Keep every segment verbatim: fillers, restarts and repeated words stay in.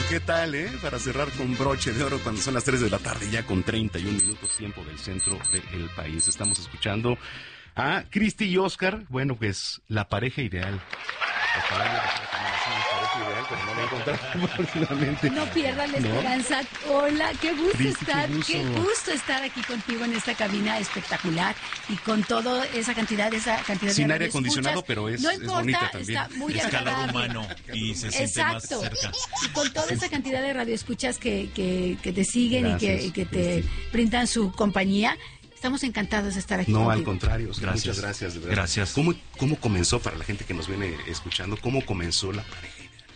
¿qué tal, eh? Para cerrar con broche de oro cuando son las tres de la tarde, ya con treinta y un minutos tiempo del centro del país. Estamos escuchando a Cristi y Oscar, bueno, pues la pareja ideal. No pierdas la esperanza. ¿No? Hola, qué gusto Cristi, estar, qué gusto. qué gusto estar aquí contigo en esta cabina espectacular y con toda esa cantidad, esa cantidad sin de aire acondicionado, pero es, no es importa, bonita también. Está muy es calor agradable. humano y se siente Exacto. más cerca. Y con toda esa cantidad de radioescuchas que, que, que te siguen Gracias, y que, y que te Cristi. brindan su compañía. Estamos encantados de estar aquí No, contigo. al contrario, Oscar, Gracias. muchas gracias, de verdad. Gracias. ¿Cómo, ¿Cómo comenzó, para la gente que nos viene escuchando, cómo comenzó la pareja?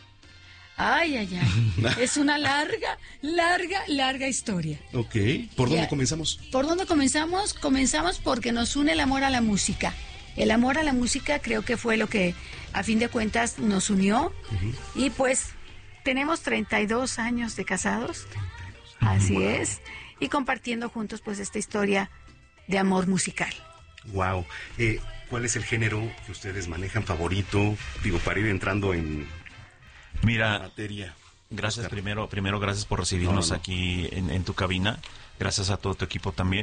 Ay, ay, ay. Es una larga, larga, larga historia. Ok, ¿por dónde Ya. comenzamos? ¿Por dónde comenzamos? Comenzamos porque nos une el amor a la música. El amor a la música creo que fue lo que a fin de cuentas nos unió. Uh-huh. Y pues tenemos treinta y dos años de casados. Así wow. es. Y compartiendo juntos pues esta historia de amor musical. Wow. Eh, ¿Cuál es el género que ustedes manejan favorito? Digo, para ir entrando en... Mira, materia. Gracias Oscar. primero, primero gracias por recibirnos no, no. aquí en, en tu cabina, gracias a todo tu equipo también.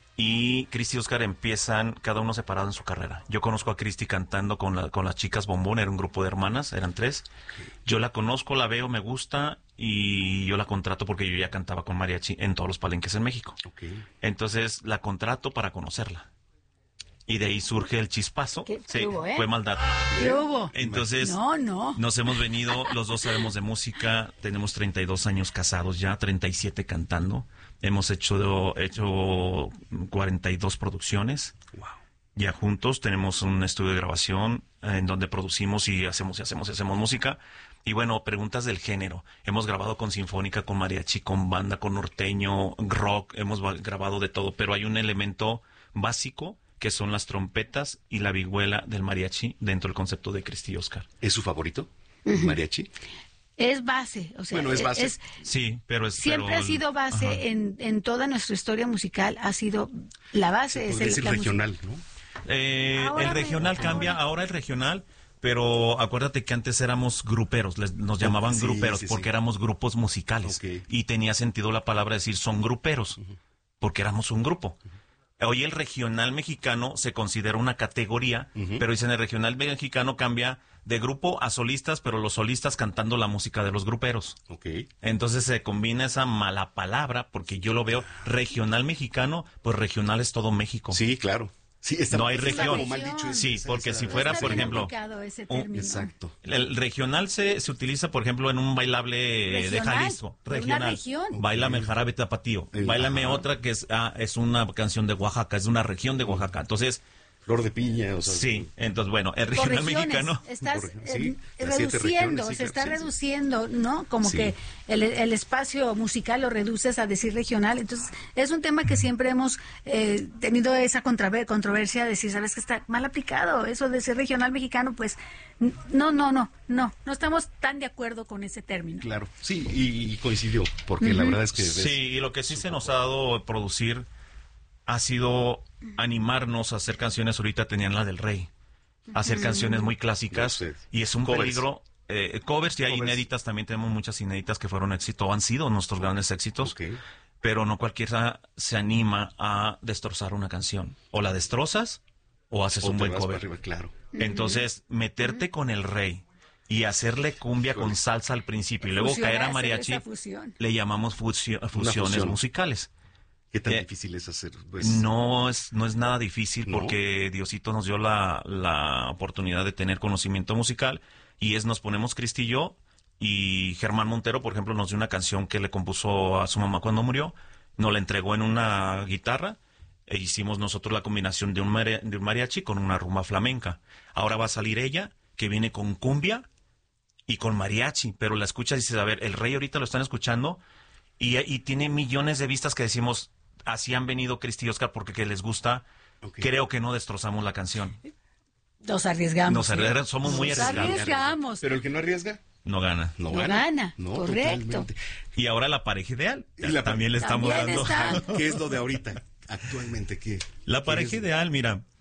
Y Cristi y Oscar empiezan cada uno separado en su carrera. Yo conozco a Cristi cantando con, la, con las chicas Bombón, era un grupo de hermanas, eran tres. Yo la conozco, la veo, me gusta y yo la contrato porque yo ya cantaba con mariachi en todos los palenques en México. Okay. Entonces la contrato para conocerla. Y de ahí surge el chispazo. ¿Qué sí, hubo, eh? fue maldad. ¿Qué hubo? Entonces, no, no. nos hemos venido, los dos sabemos de música, tenemos treinta y dos años casados ya, treinta y siete cantando. Hemos hecho, hecho cuarenta y dos producciones. Wow. Ya juntos tenemos un estudio de grabación en donde producimos y hacemos y hacemos y hacemos música. Y bueno, preguntas del género. Hemos grabado con sinfónica, con mariachi, con banda, con norteño, rock. Hemos grabado de todo, pero hay un elemento básico que son las trompetas y la vihuela del mariachi dentro del concepto de Cristi y Oscar. ¿Es su favorito, el mariachi? Es base, o sea, bueno, es base. Es, sí, pero es... Siempre pero ha sido base en, en toda nuestra historia musical, ha sido la base. Es el, el la regional, música. ¿no? Eh, el regional me, cambia, ahora. ahora el regional... Pero acuérdate que antes éramos gruperos, les, nos llamaban sí, gruperos sí, porque sí. éramos grupos musicales. Okay. Y tenía sentido la palabra decir son gruperos, uh-huh. porque éramos un grupo. Uh-huh. Hoy el regional mexicano se considera una categoría, uh-huh. pero dicen el regional mexicano cambia de grupo a solistas, pero los solistas cantando la música de los gruperos. Okay. Entonces se combina esa mala palabra, porque yo lo veo regional mexicano, pues regional es todo México. Sí, claro. Sí, está, no hay región. Mal dicho, sí, esa, porque esa, si fuera, por ejemplo, ese un, exacto. El regional se, se utiliza, por ejemplo, en un bailable regional, de Jalisco. Regional. Región. Báilame el jarabe tapatío. El, Báilame ajá. otra que es, ah, es una canción de Oaxaca, es una región de Oaxaca. Entonces, flor de piña, o sea, sí, entonces bueno, el regional mexicano estás sí, eh, reduciendo, sí, se está sí, reduciendo, ¿no? Como sí. que el, el espacio musical lo reduces a decir regional, entonces es un tema que siempre hemos eh, tenido esa controversia de decir, sabes que está mal aplicado, eso de ser regional mexicano, pues no, no, no, no, no estamos tan de acuerdo con ese término. Claro, sí, y, y coincidió, porque uh-huh. la verdad es que sí, y lo que sí se nos ha dado producir ha sido animarnos a hacer canciones. Ahorita tenían la del Rey, hacer canciones muy clásicas, no sé. Y es un covers. peligro. Eh, covers, y hay covers. Inéditas, también tenemos muchas inéditas que fueron éxito, han sido nuestros grandes éxitos, okay. pero no cualquiera se anima a destrozar una canción. O la destrozas o haces o un buen cover. Arriba, claro. Entonces, meterte uh-huh. con el Rey y hacerle cumbia con salsa al principio y luego Fusionar, caer a mariachi, le llamamos fusio, fusiones fusión. musicales. ¿Qué tan eh, difícil es hacer? Pues, no es no es nada difícil ¿no? porque Diosito nos dio la, la oportunidad de tener conocimiento musical y es nos ponemos Cristi y yo, y Germán Montero, por ejemplo, nos dio una canción que le compuso a su mamá cuando murió, nos la entregó en una guitarra e hicimos nosotros la combinación de un, mari- de un mariachi con una rumba flamenca. Ahora va a salir ella, que viene con cumbia y con mariachi, pero la escuchas y dices, a ver, el Rey ahorita lo están escuchando y, y tiene millones de vistas que decimos... Así han venido Cristi y Oscar porque que les gusta. Okay. Creo que no destrozamos la canción. Nos arriesgamos. Nos arriesgamos, ¿sí? Somos muy Nos arriesgados. arriesgamos. Pero el que no arriesga, no gana. No, no gana. gana. No, correcto. Totalmente. Y ahora la pareja ideal. Y la, también le estamos también dando. Está. ¿Qué es lo de ahorita? Actualmente, ¿qué? La ¿Qué pareja es? ideal, mira,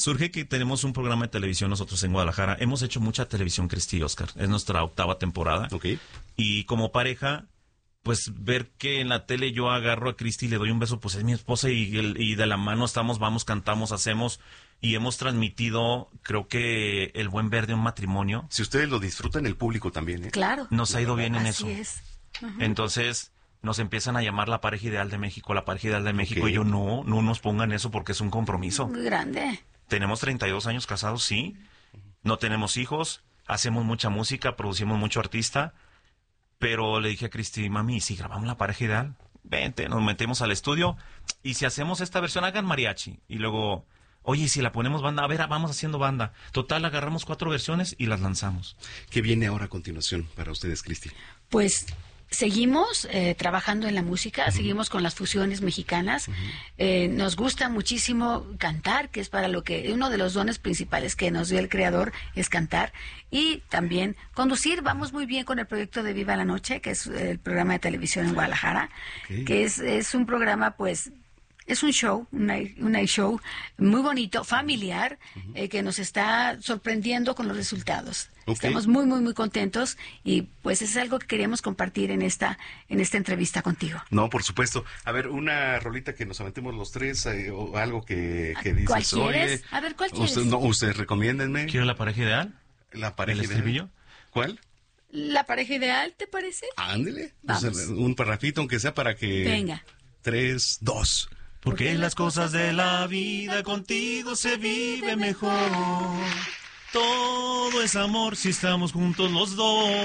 Surge que tenemos un programa de televisión nosotros en Guadalajara. Hemos hecho mucha televisión, Cristi y Oscar. Es nuestra octava temporada. Ok. Y como pareja, pues ver que en la tele yo agarro a Cristi y le doy un beso, pues es mi esposa y, el- y de la mano estamos, vamos, cantamos, hacemos y hemos transmitido, creo que el buen ver de un matrimonio. Si ustedes lo disfrutan, el público también, ¿eh? Claro. Nos ha ido bien en Así eso. es. Entonces nos empiezan a llamar la pareja ideal de México, la pareja ideal de México. Ok. Y yo, no, no nos pongan eso porque es un compromiso. Muy grande. Tenemos treinta y dos años casados, sí. No tenemos hijos, hacemos mucha música, producimos mucho artista. Pero le dije a Cristi, mami, ¿y si grabamos la pareja ideal? Vente, nos metemos al estudio. Y si hacemos esta versión, hagan mariachi. Y luego, oye, ¿y si la ponemos banda? A ver, vamos haciendo banda. Total, agarramos cuatro versiones y las lanzamos. ¿Qué viene ahora a continuación para ustedes, Cristi? Pues seguimos eh, trabajando en la música, seguimos con las fusiones mexicanas. Eh, nos gusta muchísimo cantar, que es para lo que uno de los dones principales que nos dio el Creador es cantar. Y también conducir. Vamos muy bien con el proyecto de Viva la Noche, que es el programa de televisión en Guadalajara, Ok. que es, es un programa, pues, es un show, un night, un night show muy bonito, familiar, eh, que nos está sorprendiendo con los resultados. Ok. Estamos muy, muy, muy contentos y pues es algo que queríamos compartir en esta, en esta entrevista contigo. No, por supuesto. A ver, una rolita que nos aventemos los tres, eh, o algo que, que dices. ¿Cuál quieres? Oye, A ver, ¿cuál usted- quieres? no, ustedes recomiéndenme. ¿Quiero la pareja ideal? La pareja ¿El ideal. estribillo? ¿Cuál? ¿La pareja ideal, te parece? Ándele. Vamos. O sea, un parrafito, aunque sea para que... Venga. Tres, dos. Porque las cosas de la vida contigo se vive mejor. Todo es amor si estamos juntos los dos.